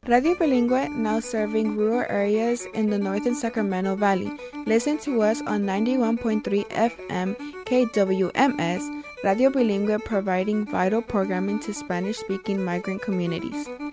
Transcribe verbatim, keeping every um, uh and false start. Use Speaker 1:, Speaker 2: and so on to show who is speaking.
Speaker 1: Radio Bilingüe, now serving rural areas in the northern Sacramento Valley. Listen to us on ninety-one point three F M K W M S, Radio Bilingüe, providing vital programming to Spanish-speaking migrant communities.